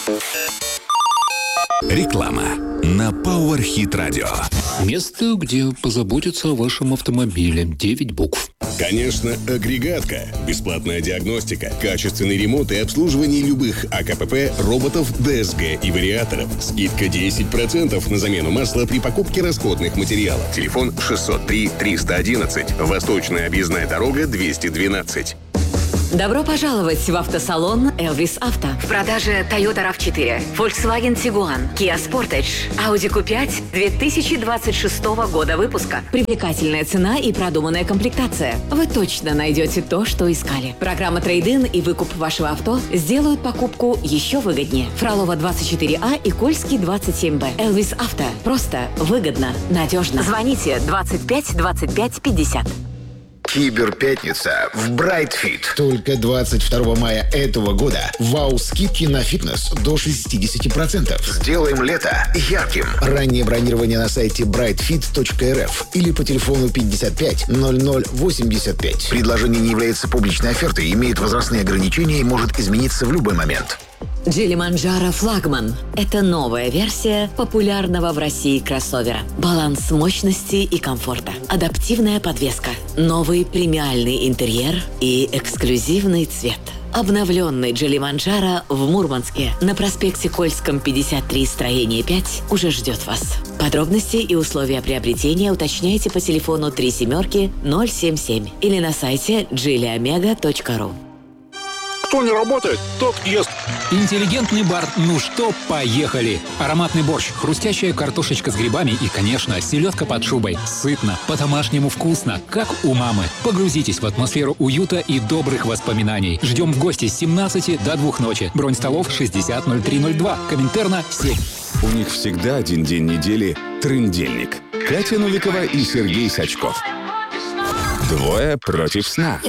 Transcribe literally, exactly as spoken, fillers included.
Реклама на Power Hit Radio. Место, где позаботятся о вашем автомобиле. Девять букв. Конечно, агрегатка. Бесплатная диагностика, качественный ремонт и обслуживание любых АКПП, роботов, ДСГ и вариаторов. Скидка десять процентов на замену масла при покупке расходных материалов. Телефон шестьсот три триста одиннадцать. Восточная объездная дорога двести двенадцать. Добро пожаловать в автосалон «Элвис Авто». В продаже Toyota рав четыре, Volkswagen Tiguan, Kia Sportage, Audi кью пять две тысячи двадцать шестого года выпуска. Привлекательная цена и продуманная комплектация. Вы точно найдете то, что искали. Программа трейд-ин и выкуп вашего авто сделают покупку еще выгоднее. Фролова двадцать четыре А и Кольский двадцать семь Б. «Элвис Авто». Просто, выгодно, надежно. Звоните двадцать пять двадцать пять пятьдесят. Киберпятница в Брайтфит. Только двадцать второго мая этого года вау-скидки на фитнес до шестьдесят процентов. Сделаем лето ярким. Раннее бронирование на сайте брайтфит точка эр эф или по телефону пятьдесят пять ноль ноль восемьдесят пять. Предложение не является публичной офертой, имеет возрастные ограничения и может измениться в любой момент. Geely Manjaro Flagman – это новая версия популярного в России кроссовера. Баланс мощности и комфорта, адаптивная подвеска, новый премиальный интерьер и эксклюзивный цвет. Обновленный Geely Manjaro в Мурманске на проспекте Кольском пятьдесят три, строение пять уже ждет вас. Подробности и условия приобретения уточняйте по телефону три семерки ноль семь семь или на сайте джили омега точка ру. Кто не работает, тот ест. Интеллигентный бар «Ну что, поехали!» Ароматный борщ, хрустящая картошечка с грибами и, конечно, селедка под шубой. Сытно, по-домашнему вкусно, как у мамы. Погрузитесь в атмосферу уюта и добрых воспоминаний. Ждем в гости с семнадцати до двух ночи. Бронь столов шестьдесят ноль три ноль два. Коминтерна семь. У них всегда один день недели – трындельник. Катя Новикова и Сергей Сачков. Двое против сна.